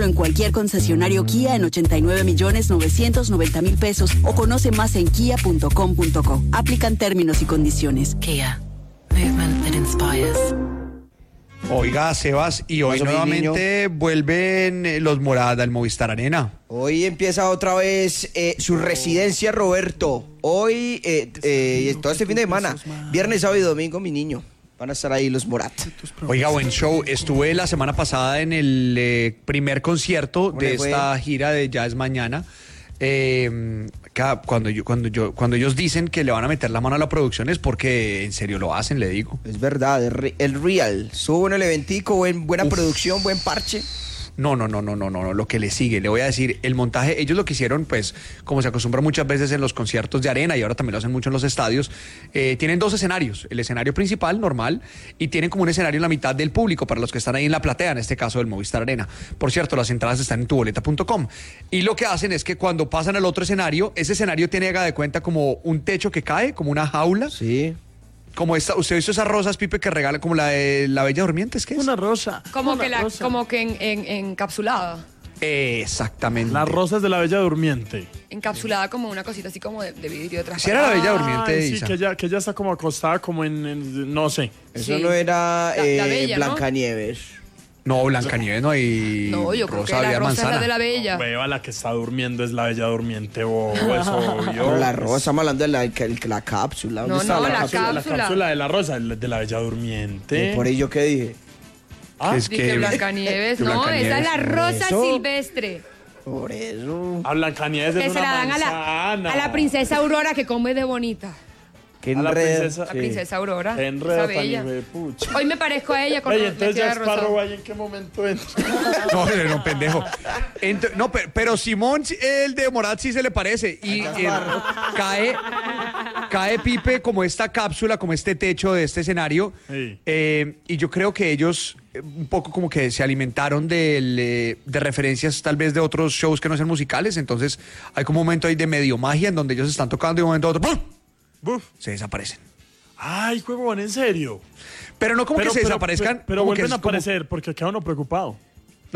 en cualquier concesionario Kia en 89.990.000 pesos o conoce más en kia.com.co. Aplican términos y condiciones. Kia. Movement that inspires. Oiga, Sebas, y hoy nuevamente vuelven los Morada al Movistar Arena. Hoy empieza otra vez su residencia, Roberto. Hoy, todo este fin de semana, viernes, sábado y domingo, mi niño. Van a estar ahí los Morat. Oiga, buen show. Estuve la semana pasada en el primer concierto de esta gira de Ya es Mañana. Cuando ellos dicen que le van a meter la mano a la producción es porque en serio lo hacen, le digo. Es verdad, el real. Estuvo bueno el eventico, buena producción, buen parche. No, lo que le sigue, le voy a decir, el montaje, ellos lo que hicieron, pues, como se acostumbra muchas veces en los conciertos de arena y ahora también lo hacen mucho en los estadios, tienen dos escenarios, el escenario principal, normal, y tienen como un escenario en la mitad del público para los que están ahí en la platea, en este caso del Movistar Arena. Por cierto, las entradas están en tuboleta.com. Y lo que hacen es que cuando pasan al otro escenario, ese escenario tiene, haga de cuenta, como un techo que cae, como una jaula. Sí. Como esta, ¿usted ha visto esas rosas, Pipe, que regala como la de la Bella Durmiente? ¿Es que es? Una rosa. Como que encapsulada. Exactamente. Las rosas de la Bella Durmiente. Encapsulada como una cosita así como de vidrio transparente. ¿Sí era la Bella Durmiente, sí, Isa? que ella está como acostada como en no sé. Eso no era la Bella, Blancanieves. No, Blancanieves no hay. No, yo creo que Rosa, la había rosa manzana. es la de la Bella. Hueva, la que está durmiendo es la Bella Durmiente, bobo, eso obvio. Pero la rosa, estamos hablando de la cápsula. ¿Dónde No, está no, la cápsula cápsula de la rosa, de la Bella Durmiente. Por ello, ¿qué dije? Es Dije Blancanieves, no, Blancanieves, esa es la rosa ¿eso? silvestre. Por eso. A Blancanieves Que es se una la dan manzana. a la princesa Aurora que come de bonita. Qué A la enredo. princesa- La princesa Aurora. Qué Esa enredo tan bella. hijuepucha. Hoy me parezco a ella con Oye, la entonces vestida ya de rosa. Sparrow ahí en qué momento entra. No, pendejo. No, pero Simón, el de Morat sí se le parece. Y cae Pipe como esta cápsula, como este techo de este escenario. Sí. Y yo creo que ellos un poco como que se alimentaron de referencias tal vez de otros shows que no sean musicales. Entonces hay como un momento ahí de medio magia en donde ellos están tocando y de un momento a otro ¡pum! Buf. Se desaparecen. Ay, huevón, en serio. Pero no como que se desaparezcan. Pero como que vuelven a es como- aparecer porque queda uno preocupado.